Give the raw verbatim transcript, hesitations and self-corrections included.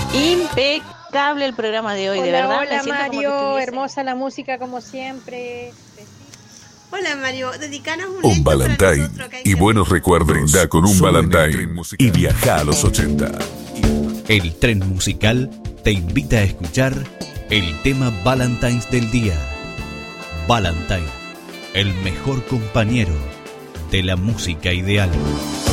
Impecable el programa de hoy, hola, de verdad. Hola Mario, hermosa la música como siempre. Hola Mario, dedicanos un, un Valentine y buenos recuerdos. Brinda con un Valentine y viaja a los ochenta. El tren musical te invita a escuchar el tema Valentines del día. Valentine, el mejor compañero de la música ideal.